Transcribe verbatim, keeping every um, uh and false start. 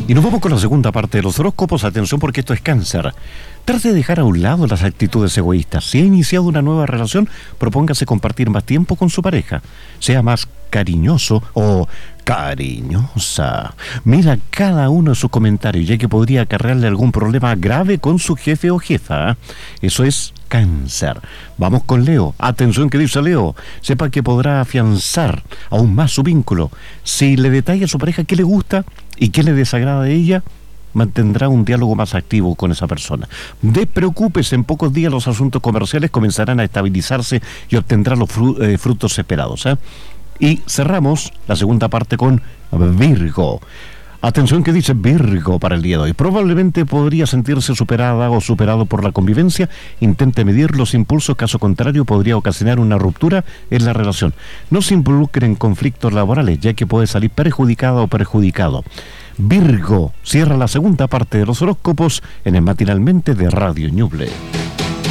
Y nos vamos con la segunda parte de los horóscopos. Atención, porque esto es Cáncer. Trate de dejar a un lado las actitudes egoístas. Si ha iniciado una nueva relación, propóngase compartir más tiempo con su pareja. Sea más cariñoso o cariñosa. Mira cada uno de sus comentarios, ya que podría acarrearle algún problema grave con su jefe o jefa. Eso es Cáncer. Vamos con Leo. Atención, que dice Leo. Sepa que podrá afianzar aún más su vínculo. Si le detalla a su pareja qué le gusta y qué le desagrada de ella, mantendrá un diálogo más activo con esa persona. Despreocúpese, en pocos días los asuntos comerciales comenzarán a estabilizarse y obtendrá los fru- eh, frutos esperados. ¿eh? Y cerramos la segunda parte con Virgo. Atención, que dice Virgo para el día de hoy. Probablemente podría sentirse superada o superado por la convivencia. Intente medir los impulsos, caso contrario podría ocasionar una ruptura en la relación. No se involucre en conflictos laborales, ya que puede salir perjudicada o perjudicado. Virgo cierra la segunda parte de los horóscopos en el Matinalmente de Radio Ñuble.